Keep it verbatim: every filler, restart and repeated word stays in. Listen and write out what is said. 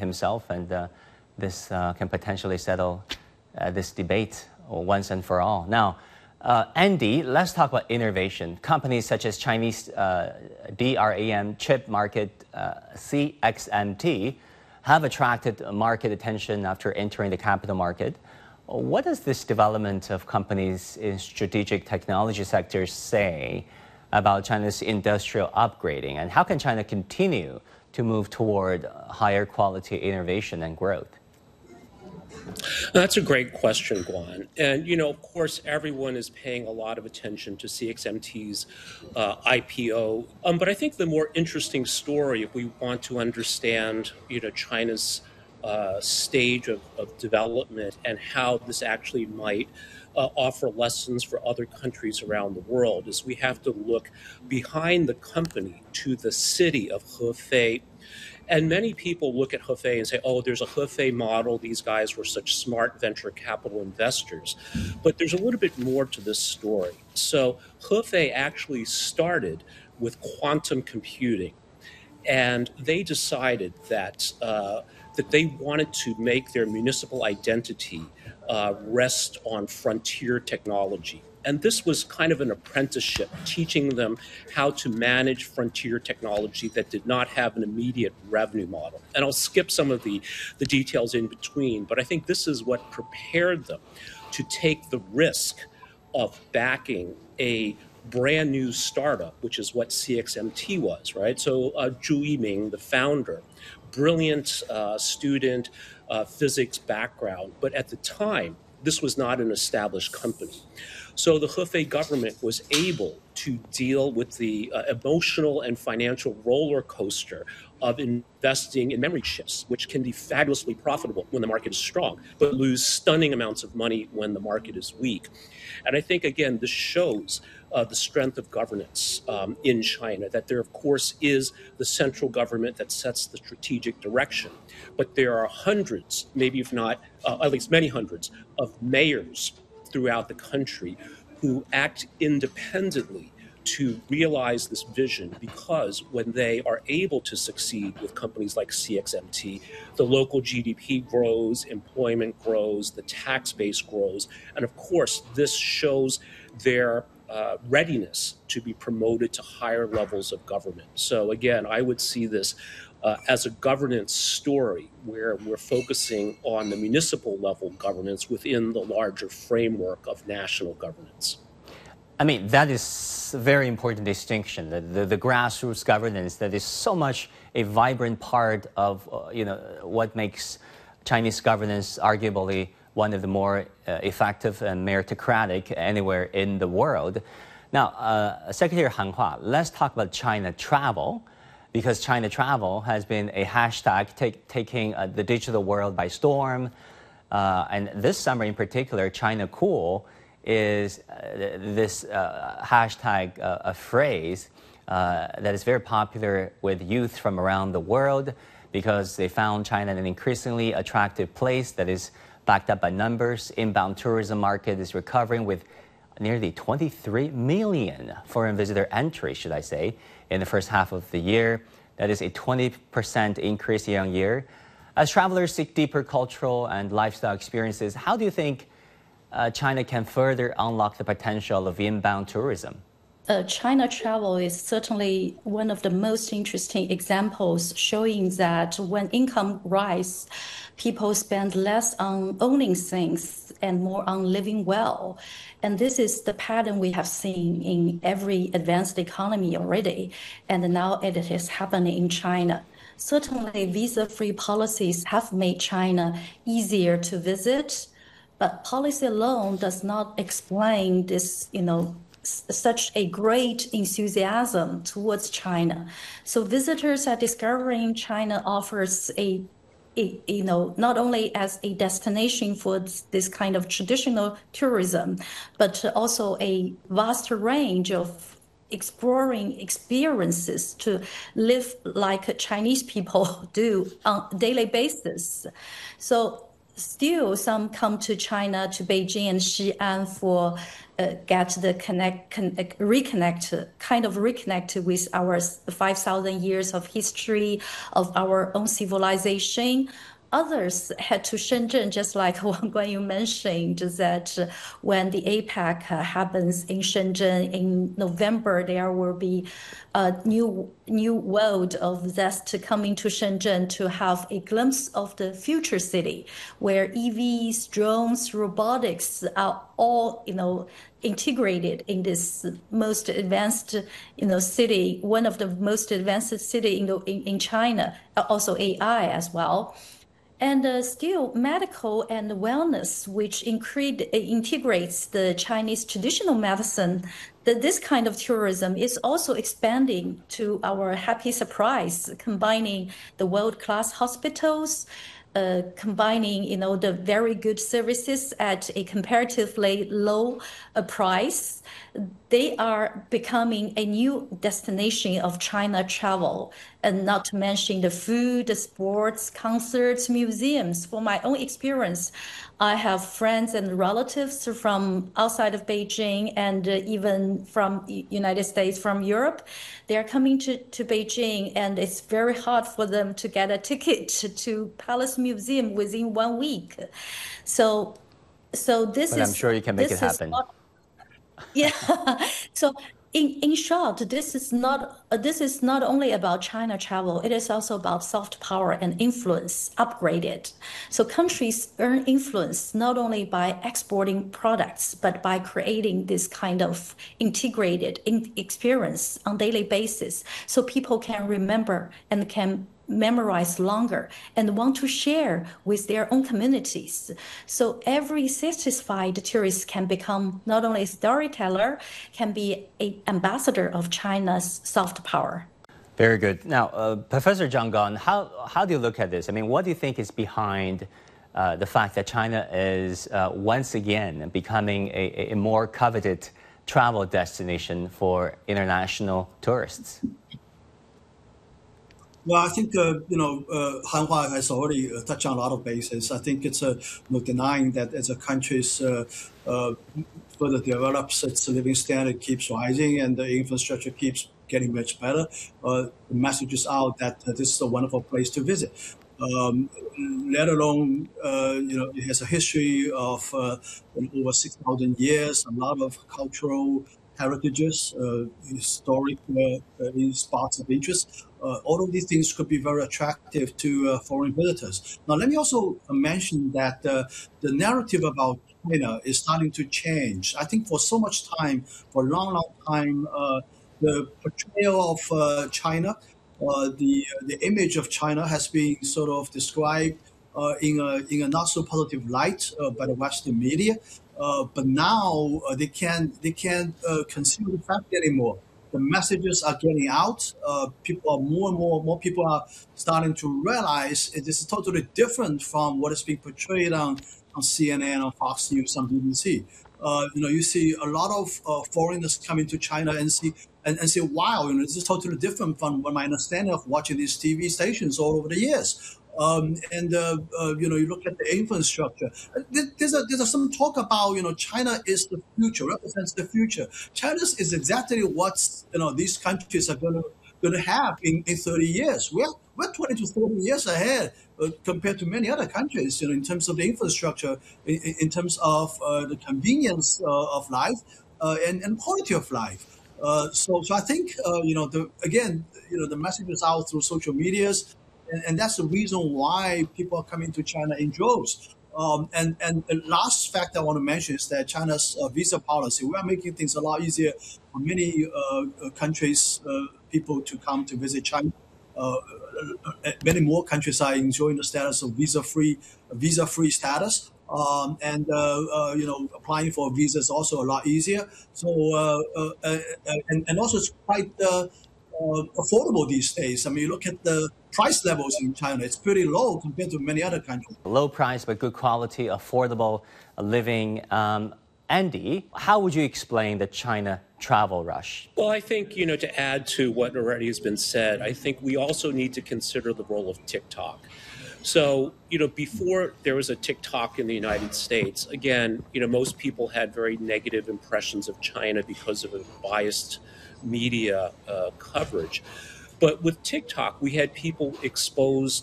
himself, and uh, this uh, can potentially settle uh, this debate once and for all. Now, uh, Andy, let's talk about innovation. Companies such as Chinese uh, D RAM chip market, uh, C X M T, have attracted market attention after entering the capital market. What does this development of companies in strategic technology sectors say about China's industrial upgrading, and how can China continue to move toward higher quality innovation and growth? That's a great question, Guan. And, you know, of course, everyone is paying a lot of attention to C X M T's uh, I P O. Um, but I think the more interesting story, if we want to understand, you know, China's uh, stage of, of development and how this actually might uh, offer lessons for other countries around the world, is we have to look behind the company to the city of Hefei. And many people look at Hefei and say, oh, there's a Hefei model. These guys were such smart venture capital investors. But there's a little bit more to this story. So Hefei actually started with quantum computing. And they decided that, uh, that they wanted to make their municipal identity uh, rest on frontier technology. And this was kind of an apprenticeship, teaching them how to manage frontier technology that did not have an immediate revenue model. And I'll skip some of the, the details in between, but I think this is what prepared them to take the risk of backing a brand new startup, which is what C X M T was, right? So uh, Zhu Yiming, the founder, brilliant uh, student, uh, physics background, but at the time, this was not an established company. So the Hefei government was able to deal with the uh, emotional and financial roller coaster of investing in memory chips, which can be fabulously profitable when the market is strong, but lose stunning amounts of money when the market is weak. And I think, again, this shows uh, the strength of governance um, in China, that there, of course, is the central government that sets the strategic direction. But there are hundreds, maybe if not, uh, at least many hundreds, of mayors throughout the country who act independently to realize this vision, because when they are able to succeed with companies like C X M T, the local G D P grows, employment grows, the tax base grows, and of course this shows their uh, readiness to be promoted to higher levels of government. So again, I would see this Uh, as a governance story where we're focusing on the municipal level governance within the larger framework of national governance. I mean, that is a very important distinction, the, the, the grassroots governance that is so much a vibrant part of, uh, you know, what makes Chinese governance arguably one of the more uh, effective and meritocratic anywhere in the world. Now, uh, Secretary Han Hua, let's talk about China travel, because China travel has been a hashtag take, taking uh, the digital world by storm. Uh, and this summer in particular, China Cool is uh, this uh, hashtag, uh, a phrase uh, that is very popular with youth from around the world, because they found China an increasingly attractive place that is backed up by numbers. Inbound tourism market is recovering with nearly twenty-three million foreign visitor entries, should I say, in the first half of the year. That is a twenty percent increase year on year. As travelers seek deeper cultural and lifestyle experiences, how do you think uh, China can further unlock the potential of inbound tourism? Uh, China travel is certainly one of the most interesting examples, showing that when income rise, people spend less on owning things and more on living well. And this is the pattern we have seen in every advanced economy already, and now it is happening in China. Certainly, visa-free policies have made China easier to visit, but policy alone does not explain this, you know, such a great enthusiasm towards China. So visitors are discovering China offers a, a, you know, not only as a destination for this kind of traditional tourism, but also a vast range of exploring experiences to live like Chinese people do on a daily basis. So still some come to China, to Beijing and Xi'an for uh, get the connect, connect, reconnect, kind of reconnect with our five thousand years of history of our own civilization. Others head to Shenzhen, just like Wang Guanyu mentioned, that when the APEC happens in Shenzhen in November, there will be a new new world of zest coming to Shenzhen to have a glimpse of the future city, where E Vs, drones, robotics are all, you know, integrated in this most advanced, you know, city, one of the most advanced city in, the, in, in China, also A I as well. And uh, still medical and wellness, which incre- integrates the Chinese traditional medicine, that this kind of tourism is also expanding to our happy surprise, combining the world-class hospitals, uh, combining, you know, the very good services at a comparatively low uh, price. They are becoming a new destination of China travel, and not to mention the food, the sports, concerts, museums. For my own experience, I have friends and relatives from outside of Beijing and uh, even from United States, from Europe. They are coming to, to Beijing, and it's very hard for them to get a ticket to Palace Museum within one week. So, so this but is. I'm sure you can make this it happen. Is not, yeah. So in, in short, this is not uh, this is not only about China travel. It is also about soft power and influence upgraded. So countries earn influence not only by exporting products, but by creating this kind of integrated in experience on daily basis, so people can remember and can memorize longer and want to share with their own communities. So every satisfied tourist can become not only a storyteller, can be an ambassador of China's soft power. Very good. Now, uh, Professor Zhang Gang, how, how do you look at this? I mean, what do you think is behind uh, the fact that China is uh, once again becoming a, a more coveted travel destination for international tourists? Well, I think, uh, you know, uh, Hanwha has already uh, touched on a lot of bases. I think it's uh, no denying that as a country's uh, uh, further develops, its living standard keeps rising and the infrastructure keeps getting much better. Uh, the message is out that uh, this is a wonderful place to visit. Um, let alone, uh, you know, it has a history of uh, over six thousand years, a lot of cultural heritages, uh, historic uh, uh, spots of interest. Uh, all of these things could be very attractive to uh, foreign visitors. Now, let me also mention that uh, the narrative about China is starting to change. I think for so much time, for a long, long time, uh, the portrayal of uh, China, uh, the the image of China has been sort of described uh, in a in a not so positive light uh, by the Western media. Uh, but now uh, they can't they can't uh, conceal the fact anymore. The messages are getting out. Uh, people are more and more more people are starting to realize this is totally different from what is being portrayed on, on C N N, on Fox News, on B B C. Uh, you know, you see a lot of uh, foreigners coming to China and see and, and say, "Wow, you know, this is totally different from what my understanding of watching these T V stations all over the years." Um, and uh, uh, you know, you look at the infrastructure. There's a, there's a, some talk about, you know, China is the future, represents the future. China is exactly what, you know, these countries are going to going to have in, in thirty years. We're we're twenty to thirty years ahead uh, compared to many other countries, you know, in terms of the infrastructure, in, in terms of uh, the convenience uh, of life uh, and and quality of life. Uh, so so I think uh, you know the again you know the message is out through social medias. And that's the reason why people are coming to China in droves. Um, and, and the last fact I want to mention is that China's uh, visa policy, we are making things a lot easier for many uh, countries, uh, people to come to visit China. Uh, many more countries are enjoying the status of visa-free, visa-free status. Um, and, uh, uh, you know, applying for a visa is also a lot easier. So, uh, uh, and, and also it's quite uh, uh, affordable these days. I mean, you look at the price levels in China, it's pretty low compared to many other countries. Low price, but good quality, affordable living. Um, Andy, how would you explain the China travel rush? Well, I think, you know, to add to what already has been said, I think we also need to consider the role of TikTok. So, you know, before there was a TikTok in the United States, again, you know, most people had very negative impressions of China because of a biased media uh, coverage. But with TikTok, we had people exposed